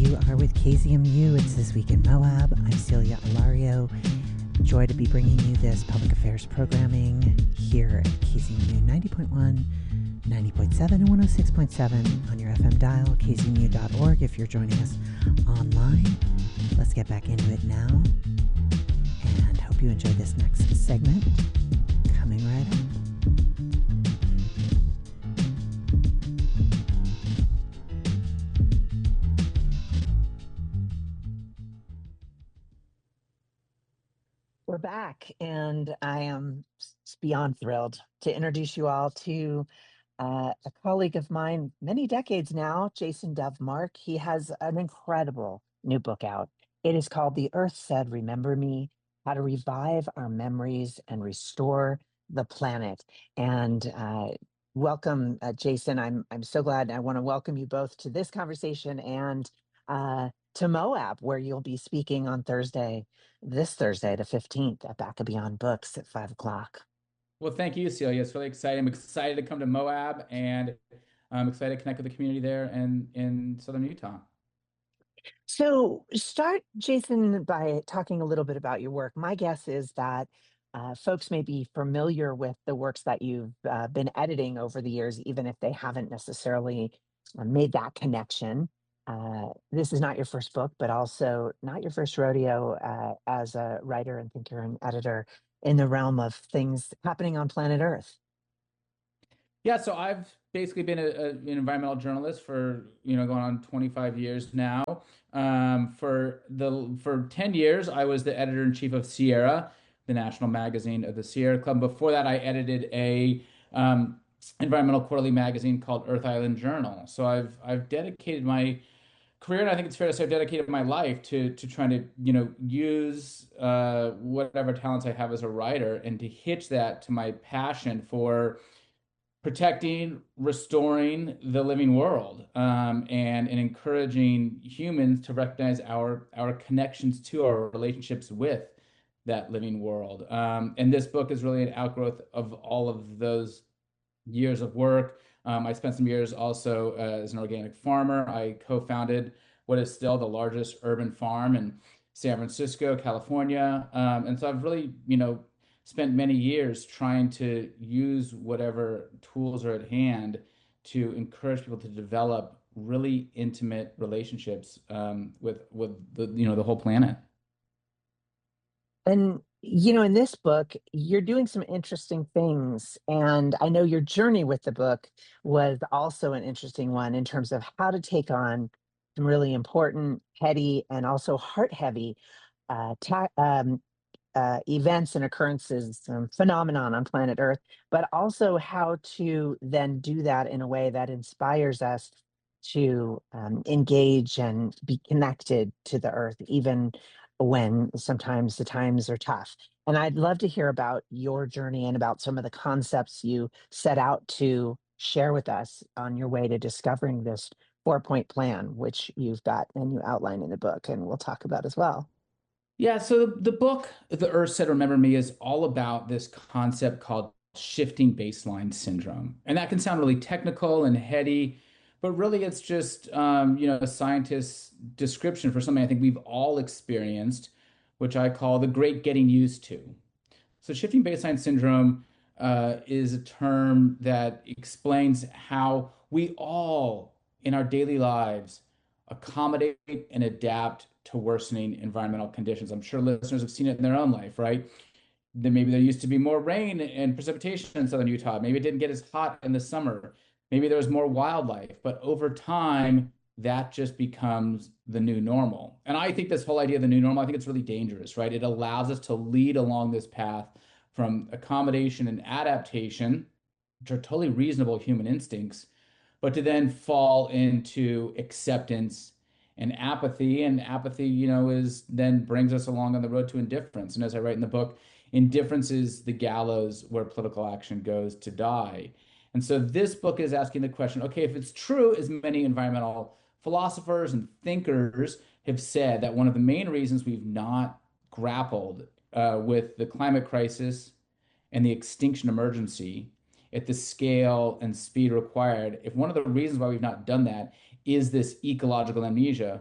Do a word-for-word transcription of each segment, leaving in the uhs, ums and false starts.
You are with K Z M U. It's This Week in Moab. I'm Celia Alario. Joy to be bringing you this public affairs programming here at K Z M U ninety point one, ninety point seven, and one oh six point seven on your F M dial, k z m u dot org if you're joining us online. Let's get back into it now, and hope you enjoy this next segment coming right up. We're back, and I am beyond thrilled to introduce you all to uh, a colleague of mine, many decades now, Jason Dove-Mark. He has an incredible new book out. It is called The Earth Said, Remember Me, How to Revive Our Memories and Restore the Planet. And uh, welcome, uh, Jason. I'm, I'm so glad. I want to welcome you both to this conversation and uh, to Moab, where you'll be speaking on Thursday, this Thursday, the fifteenth, at Back of Beyond Books at five o'clock. Well, thank you, Celia. It's really exciting. I'm excited to come to Moab, and I'm excited to connect with the community there and in southern Utah. So, start, Jason, by talking a little bit about your work. My guess is that uh, folks may be familiar with the works that you've uh, been editing over the years, even if they haven't necessarily uh, made that connection. Uh, this is not your first book, but also not your first rodeo uh, as a writer and thinker and editor in the realm of things happening on planet Earth. Yeah, so I've basically been a, a, an environmental journalist for, you know, going on twenty-five years now. Um, for the for ten years, I was the editor in chief of Sierra, the national magazine of the Sierra Club. Before that, I edited a um, environmental quarterly magazine called Earth Island Journal. So I've I've dedicated my career, and I think it's fair to say I've dedicated my life to to trying to, you know, use uh, whatever talents I have as a writer and to hitch that to my passion for protecting, restoring the living world, um, and, and encouraging humans to recognize our our connections to our relationships with that living world. Um, and this book is really an outgrowth of all of those years of work. Um, I spent some years also uh, as an organic farmer. I co-founded what is still the largest urban farm in San Francisco, California. Um, and so I've really, you know, spent many years trying to use whatever tools are at hand to encourage people to develop really intimate relationships um, with with the you know the whole planet. And, you know, in this book, you're doing some interesting things. And I know your journey with the book was also an interesting one in terms of how to take on some really important, heady, and also heart heavy uh, ta- um, uh, events and occurrences, um, phenomenon on planet Earth, but also how to then do that in a way that inspires us to um, engage and be connected to the Earth, even when sometimes the times are tough. And I'd love to hear about your journey and about some of the concepts you set out to share with us on your way to discovering this four point plan, which you've got and you outline in the book, and we'll talk about as well. Yeah, so the, the book, The Earth Said Remember Me, is all about this concept called shifting baseline syndrome. And that can sound really technical and heady, but really it's just um, you know, a scientist's description for something I think we've all experienced, which I call the great getting used to. So shifting baseline syndrome uh, is a term that explains how we all in our daily lives accommodate and adapt to worsening environmental conditions. I'm sure listeners have seen it in their own life, right? Then maybe there used to be more rain and precipitation in southern Utah. Maybe it didn't get as hot in the summer. Maybe there was more wildlife, but over time, that just becomes the new normal. And I think this whole idea of the new normal, I think it's really dangerous, right? It allows us to lead along this path from accommodation and adaptation, which are totally reasonable human instincts, but to then fall into acceptance and apathy. And apathy, you know, is then brings us along on the road to indifference. And as I write in the book, indifference is the gallows where political action goes to die. And so this book is asking the question, okay, if it's true, as many environmental philosophers and thinkers have said, that one of the main reasons we've not grappled uh, with the climate crisis and the extinction emergency at the scale and speed required, if one of the reasons why we've not done that is this ecological amnesia,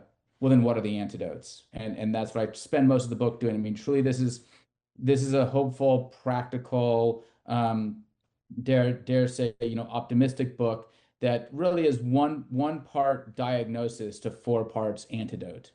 well, then what are the antidotes? And and that's what I spend most of the book doing. I mean, truly, this is this is a hopeful, practical, um, dare dare say, you know, optimistic book that really is one one part diagnosis to four parts antidote.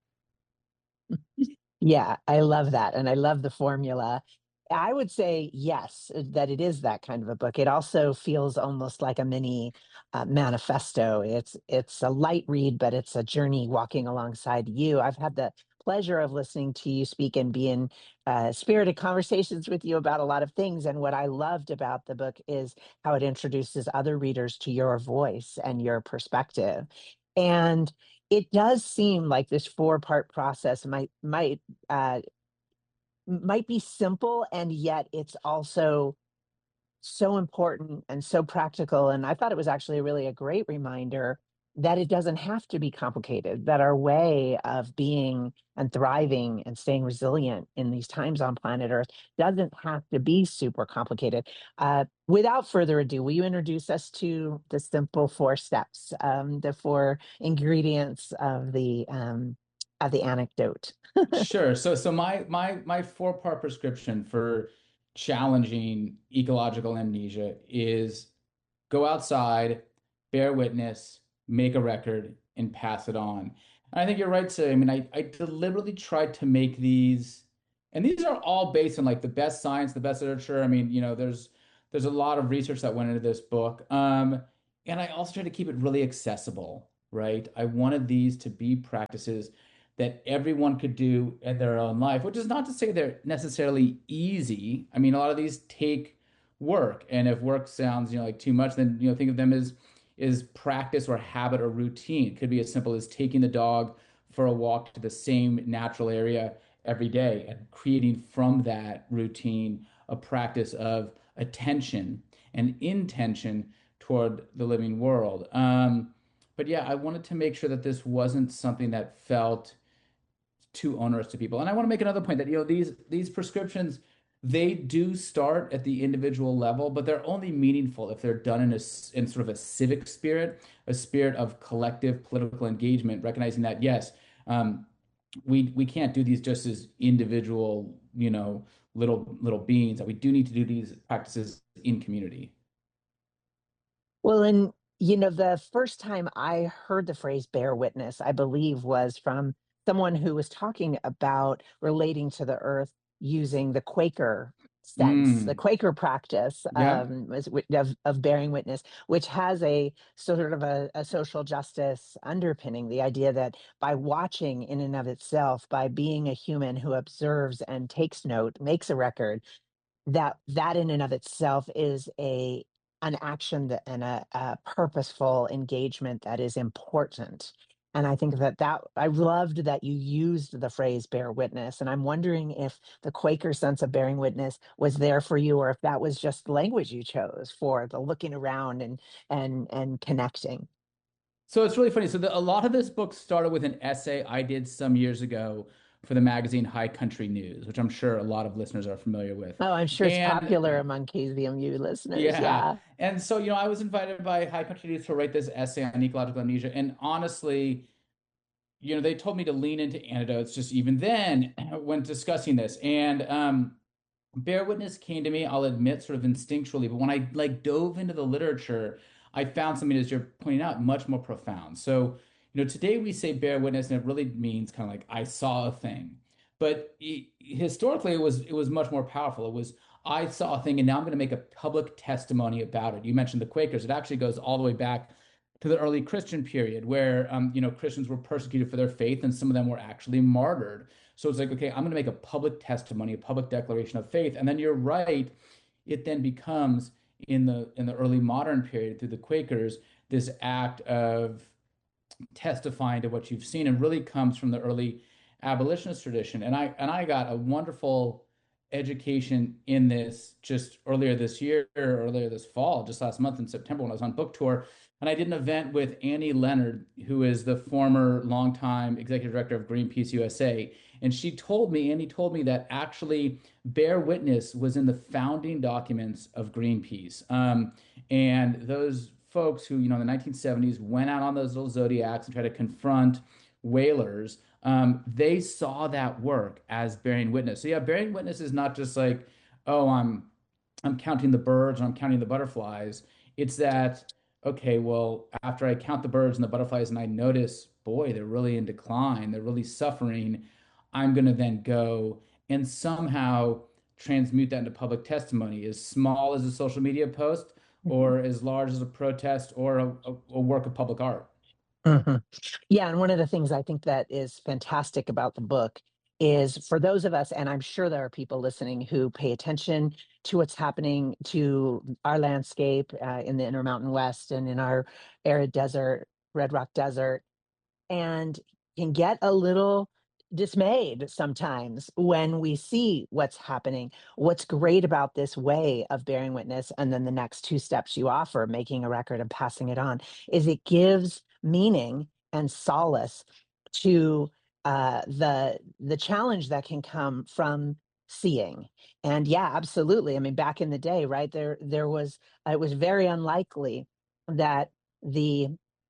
Yeah, I love that. And I love the formula. I would say yes, uh, that it is that kind of a book. It also feels almost like a mini uh, manifesto. It's it's a light read, but it's a journey walking alongside you. I've had the pleasure of listening to you speak and be in uh, spirited conversations with you about a lot of things. And what I loved about the book is how it introduces other readers to your voice and your perspective. And it does seem like this four part process might might uh, might be simple, and yet it's also so important and so practical. And I thought it was actually really a great reminder that it doesn't have to be complicated, that our way of being and thriving and staying resilient in these times on planet Earth doesn't have to be super complicated. Uh, without further ado, will you introduce us to the simple four steps, um, the four ingredients of the um, of the anecdote? Sure. So so my my my four-part prescription for challenging ecological amnesia is go outside, bear witness, make a record, and pass it on. And I think you're right, so I mean I, I deliberately tried to make these, and these are all based on like the best science, the best literature. I mean, you know, there's there's a lot of research that went into this book. Um, and I also tried to keep it really accessible, right? I wanted these to be practices that everyone could do in their own life, which is not to say they're necessarily easy. I mean, a lot of these take work, and if work sounds, you know, like too much, then you know, think of them as is practice or habit or routine. It could be as simple as taking the dog for a walk to the same natural area every day and creating from that routine a practice of attention and intention toward the living world. Um, but yeah, I wanted to make sure that this wasn't something that felt too onerous to people. And I want to make another point that, you know, these these prescriptions, they do start at the individual level, but they're only meaningful if they're done in a in sort of a civic spirit, a spirit of collective political engagement, recognizing that yes, um, we we can't do these just as individual, you know, little little beings. That we do need to do these practices in community. Well, and you know, the first time I heard the phrase bear witness, I believe, was from someone who was talking about relating to the earth using the Quaker sense, the Mm, Quaker practice yeah. um, was wi- of, of bearing witness, which has a sort of a, a social justice underpinning, the idea that by watching in and of itself, by being a human who observes and takes note, makes a record, that that in and of itself is a an action that and a, a purposeful engagement that is important. And I think that that I loved that you used the phrase bear witness. And I'm wondering if the Quaker sense of bearing witness was there for you, or if that was just language you chose for the looking around and and and connecting. So it's really funny. So the, a lot of this book started with an essay I did some years ago for the magazine High Country News, which I'm sure a lot of listeners are familiar with. Oh, I'm sure it's And popular among K Z M U listeners. yeah, Yeah. and so you know, I was invited by High Country News to write this essay on ecological amnesia, and honestly, you know, they told me to lean into antidotes just even then when discussing this. And um, Bear Witness came to me, I'll admit, sort of instinctually, but when I like dove into the literature, I found something, as you're pointing out, much more profound. So, you know, today we say bear witness, and it really means kind of like I saw a thing. But it, historically, it was it was much more powerful. It was I saw a thing, and now I'm going to make a public testimony about it. You mentioned the Quakers; it actually goes all the way back to the early Christian period, where um, you know Christians were persecuted for their faith, and some of them were actually martyred. So it's like, okay, I'm going to make a public testimony, a public declaration of faith. And then you're right, it then becomes in the in the early modern period through the Quakers this act of testifying to what you've seen, and really comes from the early abolitionist tradition. And I and I got a wonderful education in this just earlier this year, earlier this fall, just last month in September when I was on book tour. And I did an event with Annie Leonard, who is the former longtime executive director of Greenpeace U S A. And she told me, Annie told me that actually Bear Witness was in the founding documents of Greenpeace. Um, and those folks who, you know, in the nineteen seventies went out on those little zodiacs and tried to confront whalers, um, they saw that work as bearing witness. So yeah, bearing witness is not just like, oh, I'm I'm counting the birds and I'm counting the butterflies. It's that, okay, well, after I count the birds and the butterflies and I notice, boy, they're really in decline, they're really suffering, I'm going to then go and somehow transmute that into public testimony, as small as a social media post or as large as a protest or a, a, a work of public art. Mhm. Yeah, and one of the things I think that is fantastic about the book is for those of us, and I'm sure there are people listening who pay attention to what's happening to our landscape uh, in the Intermountain West and in our arid desert, Red Rock Desert, and can get a little dismayed sometimes when we see what's happening. What's great about this way of bearing witness, and then the next two steps you offer, making a record and passing it on, is it gives meaning and solace to uh, the the challenge that can come from seeing. And yeah, absolutely. I mean, back in the day, right there, there was it was very unlikely that the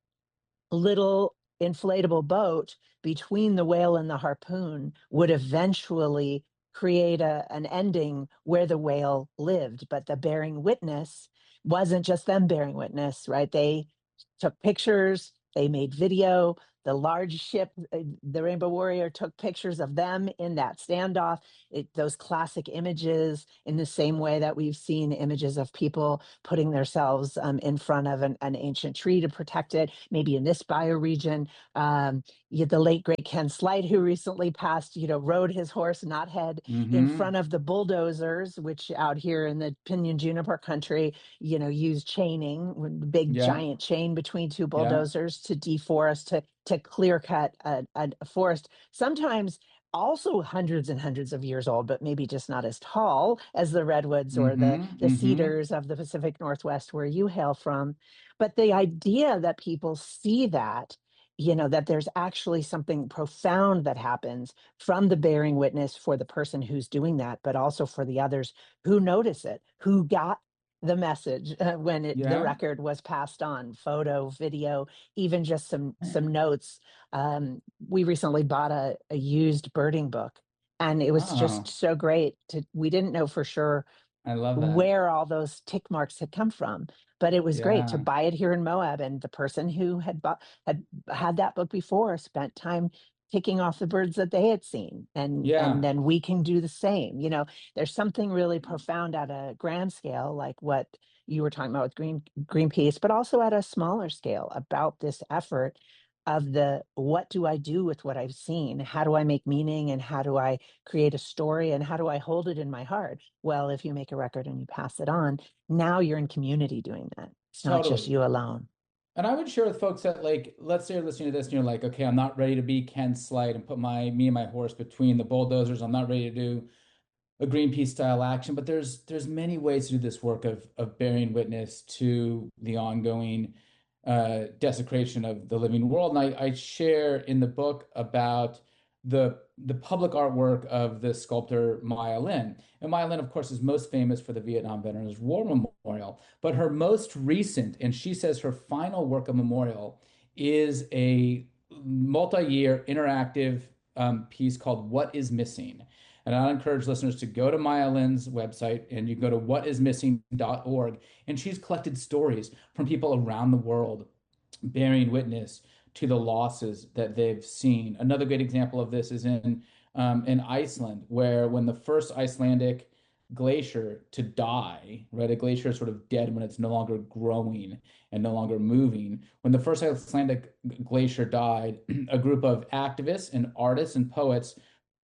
little inflatable boat between the whale and the harpoon would eventually create a, an ending where the whale lived. But the bearing witness wasn't just them bearing witness, right? They took pictures, they made video. The large ship, uh, the Rainbow Warrior, took pictures of them in that standoff. It, those classic images, in the same way that we've seen images of people putting themselves um, in front of an, an ancient tree to protect it, maybe in this bioregion. Um, you, the late great Ken Slide, who recently passed, you know, rode his horse Knothead in Mm-hmm. front of the bulldozers, which out here in the Pinyon Juniper country, you know, use chaining, big Yeah. giant chain between two Yeah. bulldozers to deforest, to to clear cut a, a, a forest. Sometimes also hundreds and hundreds of years old, but maybe just not as tall as the redwoods or the Mm-hmm. the Mm-hmm. cedars of the Pacific Northwest where you hail from. But the idea that people see that, you know, that there's actually something profound that happens from the bearing witness for the person who's doing that, but also for the others who notice it, who got the message uh, when it, the Yeah. record was passed on, photo, video, even just some some notes. Um, we recently bought a, a used birding book, and it was just Oh, so great to, we didn't know for sure I love that. where all those tick marks had come from, but it was great to Yeah. buy it here in Moab. And the person who had bought had had that book before spent time ticking off the birds that they had seen, and and Yeah. then we can do the same. You know, there's something really profound at a grand scale, like what you were talking about with Green Greenpeace, but also at a smaller scale about this effort of the, what do I do with what I've seen? How do I make meaning, and how do I create a story, and how do I hold it in my heart? Well, if you make a record and you pass it on, now you're in community doing that. It's not just Totally. you alone. And I would share with folks that, like, let's say you're listening to this and you're like, okay, I'm not ready to be Ken Slide and put my me and my horse between the bulldozers. I'm not ready to do a Greenpeace style action, but there's there's many ways to do this work of of bearing witness to the ongoing uh, desecration of the living world. And I, I share in the book about the the public artwork of the sculptor Maya Lin. And Maya Lin, of course, is most famous for the Vietnam Veterans War Memorial. But her most recent, and she says her final work of memorial, is a multi-year interactive um, piece called "What Is Missing." And I encourage listeners to go to Maya Lin's website, and you go to what is missing dot org. And she's collected stories from people around the world bearing witness to the losses that they've seen. Another great example of this is in um, in Iceland, where when the first Icelandic glacier to die, right? A glacier is sort of dead when it's no longer growing and no longer moving. When the first Icelandic glacier died, a group of activists and artists and poets,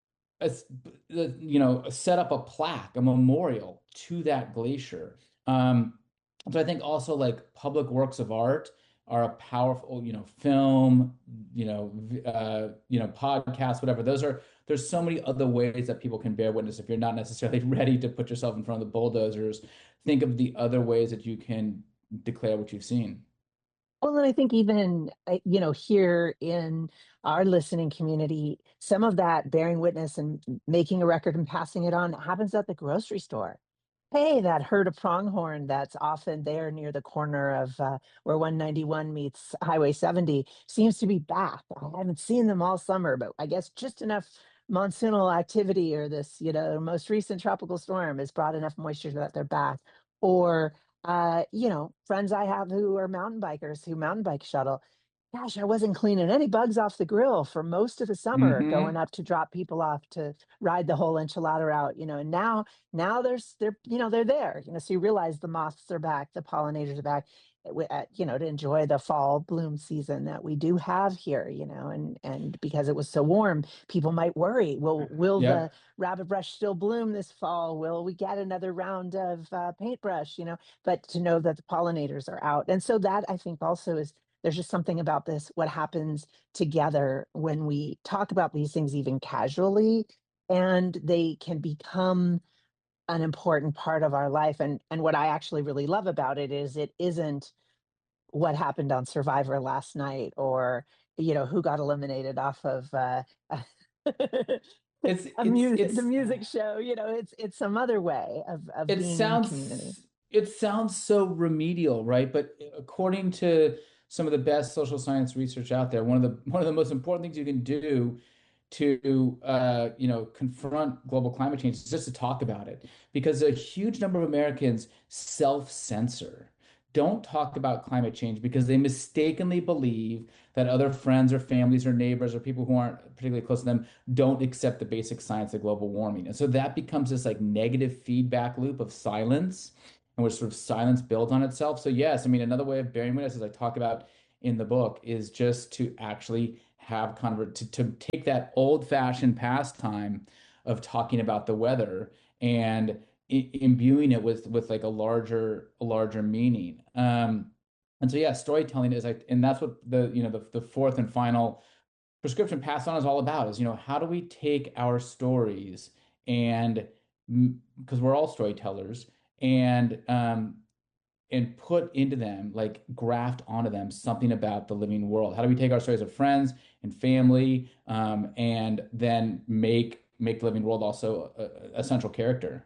you know, set up a plaque, a memorial to that glacier. Um, so I think also like public works of art are a powerful, you know, film, you know, uh, you know, podcasts, whatever. Those are there's so many other ways that people can bear witness if you're not necessarily ready to put yourself in front of the bulldozers. Think of the other ways that you can declare what you've seen. Well, and I think even, uh, you know, here in our listening community, some of that bearing witness and making a record and passing it on happens at the grocery store. Hey, that herd of pronghorn that's often there near the corner of uh, where one ninety-one meets Highway seventy seems to be back. I haven't seen them all summer, but I guess just enough monsoonal activity or this, you know, most recent tropical storm has brought enough moisture that they're back. Or, uh, you know, friends I have who are mountain bikers who mountain bike shuttle. Gosh, I wasn't cleaning any bugs off the grill for most of the summer, going Hmm. up to drop people off to ride the whole enchilada route, you know, and now now there's they're you know they're there, you know, so you realize the moths are back, the pollinators are back, uh, wi- uh, you know, to enjoy the fall bloom season that we do have here, you know, and and because it was so warm, people might worry, will will the Yep. rabbit brush still bloom this fall, will we get another round of uh, paintbrush, you know, but to know that the pollinators are out. And so that I think also is, there's just something about this, what happens together when we talk about these things even casually, and they can become an important part of our life. And and what I actually really love about it is it isn't what happened on Survivor last night, or you know who got eliminated off of uh, It's a it's music the it's music show. You know, it's it's some other way of of it being in community. sounds it sounds so remedial, right? But according to some of the best social science research out there, one of the one of the most important things you can do to uh, you know confront global climate change is just to talk about it, because a huge number of Americans self-censor, don't talk about climate change because they mistakenly believe that other friends or families or neighbors or people who aren't particularly close to them don't accept the basic science of global warming. And so that becomes this like negative feedback loop of silence, and where sort of silence builds on itself. So yes, I mean, another way of bearing witness, as I talk about in the book, is just to actually have convert to, to take that old-fashioned pastime of talking about the weather and i- imbuing it with with like a larger a larger meaning. Um, and so yeah, storytelling is like, and that's what the you know the the fourth and final prescription passed on is all about, is you know how do we take our stories and, because we're all storytellers, and um and put into them, like graft onto them something about the living world. How do we take our stories of friends and family, um, and then make make the living world also a, a central character?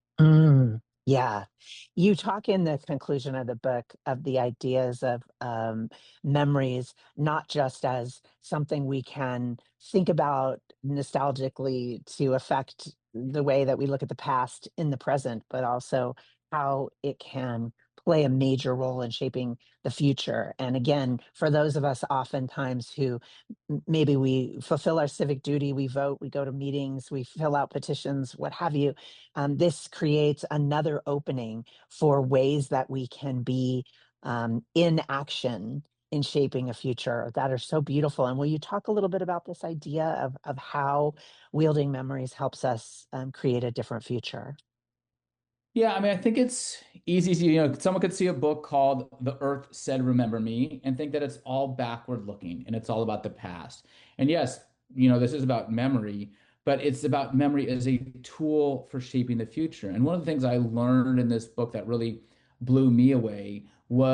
Mm, yeah. You talk in the conclusion of the book of the ideas of um, memories, not just as something we can think about nostalgically to affect the way that we look at the past in the present, but also how it can play a major role in shaping the future. And again, for those of us oftentimes who m- maybe we fulfill our civic duty, we vote, we go to meetings, we fill out petitions, what have you, um, this creates another opening for ways that we can be um, in action in shaping a future that are so beautiful. And will you talk a little bit about this idea of, of how wielding memories helps us um, create a different future? Yeah, I mean, I think it's easy to, you know, someone could see a book called The Earth Said Remember Me and think that it's all backward looking and it's all about the past. And yes, you know, this is about memory, but it's about memory as a tool for shaping the future. And one of the things I learned in this book that really blew me away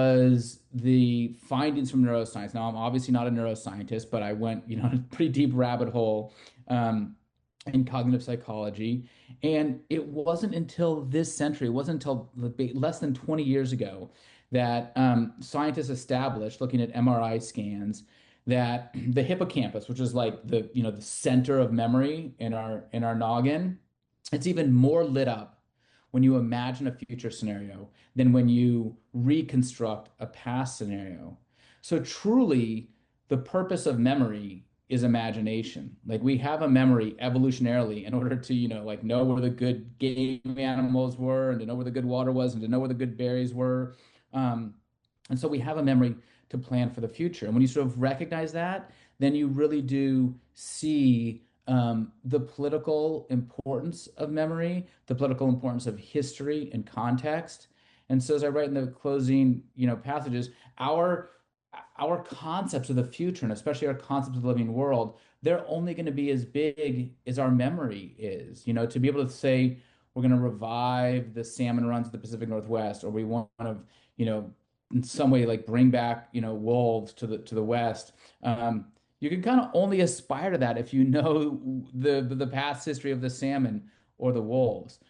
was the findings from neuroscience. Now, I'm obviously not a neuroscientist, but I went, you know, a pretty deep rabbit hole um, in cognitive psychology. And it wasn't until this century, it wasn't until less than twenty years ago that um, scientists established, looking at M R I scans, that the hippocampus, which is like the, you know, the center of memory in our in our noggin, it's even more lit up when you imagine a future scenario than when you reconstruct a past scenario. So truly, the purpose of memory is imagination. Like we have a memory evolutionarily in order to, you know, like know where the good game animals were and to know where the good water was and to know where the good berries were. Um, and so we have a memory to plan for the future. And when you sort of recognize that, then you really do see um, the political importance of memory, the political importance of history and context. And so as I write in the closing, you know, passages, our our concepts of the future, and especially our concepts of the living world, they're only going to be as big as our memory is. You know, to be able to say we're going to revive the salmon runs of the Pacific Northwest, or we want to, you know, in some way like bring back, you know, wolves to the to the West. Um, you can kind of only aspire to that if you know the the past history of the salmon or the wolves.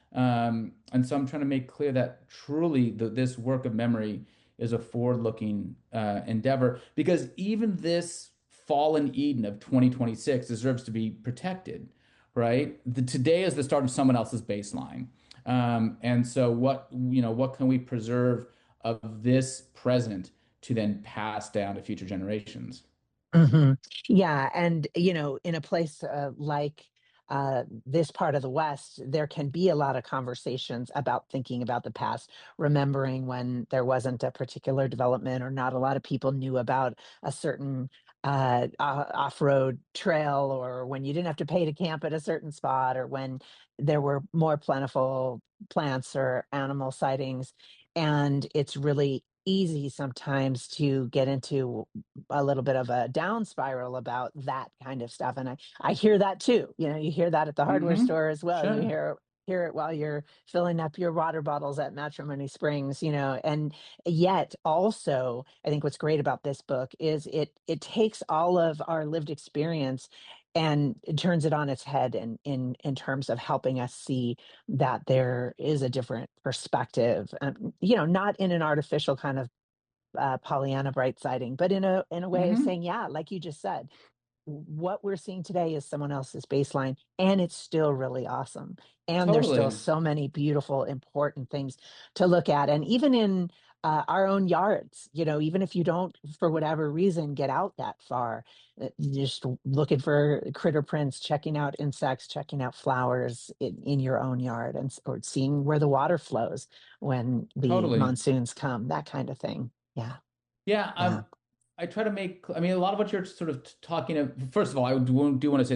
Um, and so I'm trying to make clear that truly the, this work of memory is a forward-looking uh, endeavor, because even this fallen Eden of twenty twenty-six deserves to be protected, right? The, today is the start of someone else's baseline. Um, and so what, you know, what can we preserve of this present to then pass down to future generations? Mhm. Yeah, and, you know, in a place, uh, like, uh, this part of the West, there can be a lot of conversations about thinking about the past, remembering when there wasn't a particular development or not a lot of people knew about a certain, uh, o off-road trail, or when you didn't have to pay to camp at a certain spot, or when there were more plentiful plants or animal sightings, and it's really easy sometimes to get into a little bit of a down spiral about that kind of stuff, and I I hear that too. You know, you hear that at the hardware Mm-hmm. store as well. You Sure. hear hear it while you're filling up your water bottles at Matrimony Springs, you know, and yet also I think what's great about this book is it it takes all of our lived experience and it turns it on its head in in in terms of helping us see that there is a different perspective, um, you know, not in an artificial kind of uh, Pollyanna bright siding, but in a in a way of Mm-hmm. saying, yeah, like you just said, what we're seeing today is someone else's baseline, and it's still really awesome. And there's still Totally. so many beautiful, important things to look at. And even in uh, our own yards, you know, even if you don't, for whatever reason, get out that far, uh, you're just looking for critter prints, checking out insects, checking out flowers in, in your own yard, and s- or seeing where the water flows when the Totally. monsoons come, that kind of thing. Yeah, Yeah, yeah. um, I try to make, I mean, a lot of what you're sort of talking of, first of all, I do, do want to say